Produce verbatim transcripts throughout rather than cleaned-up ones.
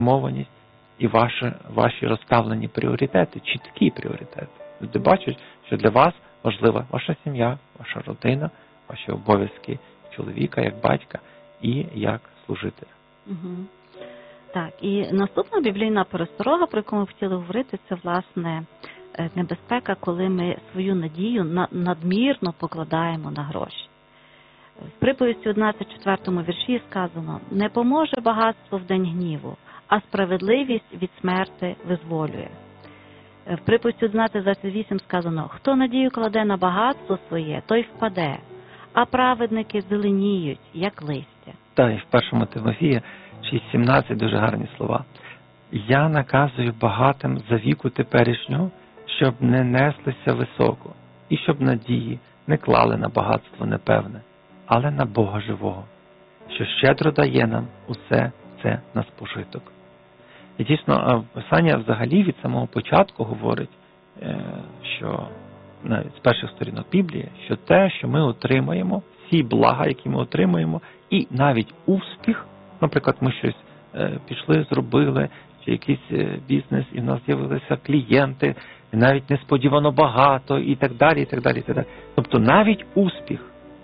мованість і ваші, ваші розставлені пріоритети, чіткі пріоритети. Люди бачать, що для вас важлива ваша сім'я, ваша родина, ваші обов'язки чоловіка, як батька і як служителя. Угу. Так, і наступна біблійна пересторога, про яку ми хотіли говорити, це, власне, небезпека, коли ми свою надію надмірно покладаємо на гроші. В приповісті одинадцять четвертому вірші сказано: «Не поможе багатство в день гніву, а справедливість від смерти визволює». В приповісті одинадцять двадцять вісім сказано: «Хто надію кладе на багатство своє, той впаде, а праведники зеленіють, як листя». Так, і в першому Тимофія шість сімнадцять дуже гарні слова. «Я наказую багатим за віку теперішнього, щоб не неслися високо, і щоб надії не клали на багатство непевне, але на Бога живого, що щедро дає нам усе це на спожиток». І дійсно, Писання взагалі від самого початку говорить, що навіть з перших сторінок Біблії, що те, що ми отримаємо, всі блага, які ми отримаємо, і навіть успіх, наприклад, ми щось пішли, зробили, чи якийсь бізнес, і в нас з'явилися клієнти, і навіть несподівано багато, і так далі, і так далі, і так далі. Тобто навіть успіх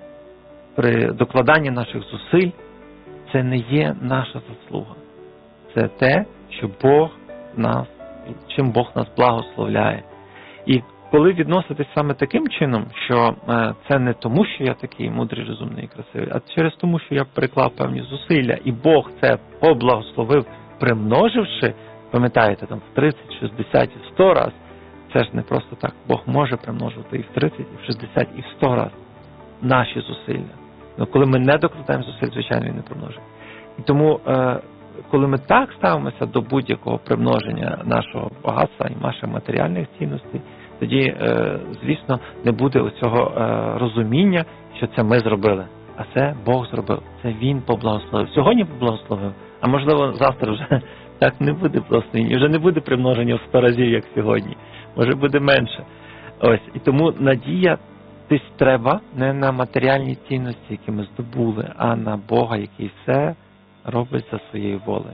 при докладанні наших зусиль – це не є наша заслуга. Це те, що Бог нас, чим Бог нас благословляє. І коли відноситись саме таким чином, що це не тому, що я такий мудрий, розумний і красивий, а через тому, що я приклав певні зусилля, і Бог це поблагословив, примноживши, пам'ятаєте, там в тридцять, шістдесят і сто раз, це ж не просто так. Бог може примножувати і в тридцять, і в шістдесят, і в сто раз наші зусилля. Но коли ми не докладаємо зусиль, звичайно, він не примножить. І тому, коли ми так ставимося до будь-якого примноження нашого багатства і наших матеріальних цінностей, тоді, звісно, не буде оцього розуміння, що це ми зробили. А це Бог зробив. Це Він поблагословив. Сьогодні поблагословив, а можливо завтра вже так не буде благословення. Вже не буде примноження в сто разів, як сьогодні. Може буде менше. Ось. І тому надія десь треба не на матеріальні цінності, які ми здобули, а на Бога, який все робить за своєю волею.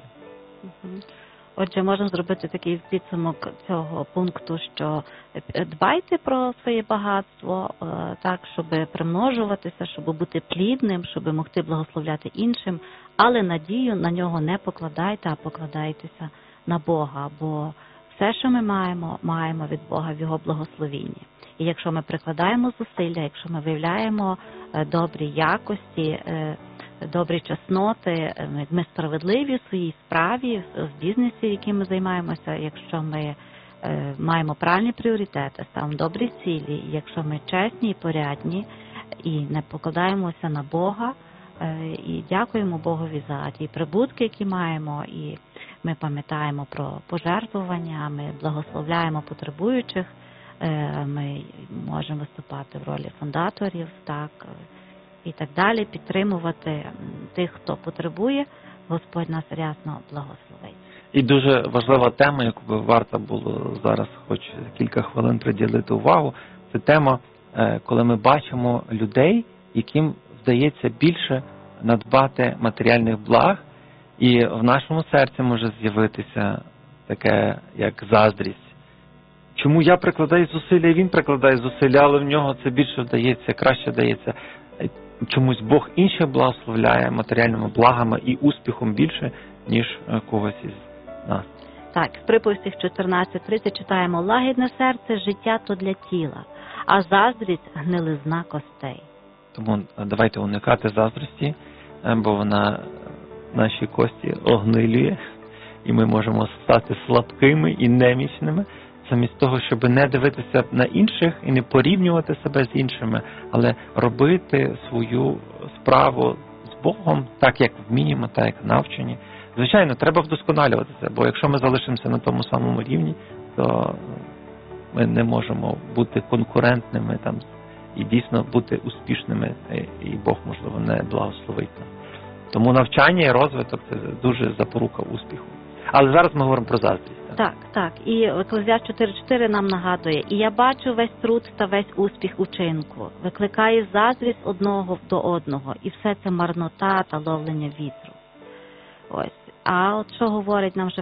Отже, можемо зробити такий підсумок цього пункту, що дбайте про своє багатство, так, щоб примножуватися, щоб бути плідним, щоб могти благословляти іншим, але надію на нього не покладайте, а покладайтеся на Бога, бо все, що ми маємо, маємо від Бога в Його благословінні. І якщо ми прикладаємо зусилля, якщо ми виявляємо добрі якості, добрі чесноти, ми справедливі в своїй справі, в бізнесі, яким ми займаємося, якщо ми маємо правильні пріоритети, ставимо добрі цілі, якщо ми чесні і порядні, і не покладаємося на Бога, і дякуємо Богові за ті прибутки, які маємо, і ми пам'ятаємо про пожертвування, ми благословляємо потребуючих, ми можемо виступати в ролі фундаторів, так, і так далі, підтримувати тих, хто потребує, Господь нас рясно благословить. І дуже важлива тема, яку би варто було зараз хоч кілька хвилин приділити увагу, це тема, коли ми бачимо людей, яким вдається більше надбати матеріальних благ, і в нашому серці може з'явитися таке, як заздрість. Чому я прикладаю зусилля, і він прикладає зусилля, але в нього це більше вдається, краще вдається. Чомусь Бог інших благословляє матеріальними благами і успіхом більше, ніж когось із нас. Так, в приповістях чотирнадцять тридцять читаємо: «Лагідне серце – життя то для тіла, а заздрість – гнилизна костей». Тому давайте уникати заздрості, бо вона наші кості огнилює, і ми можемо стати слабкими і немічними, замість того, щоб не дивитися на інших і не порівнювати себе з іншими, але робити свою справу з Богом так, як вміємо, так, як навчені. Звичайно, треба вдосконалюватися, бо якщо ми залишимося на тому самому рівні, то ми не можемо бути конкурентними там і дійсно бути успішними, і Бог, можливо, не благословить нас. Тому навчання і розвиток – це дуже запорука успіху. Але зараз ми говоримо про заздрість. Так, так. І Екклезіаст чотири чотири нам нагадує: «І я бачу весь труд та весь успіх учинку, викликає заздрість одного до одного, і все це марнота та ловлення вітру». Ось. А от що говорить нам ще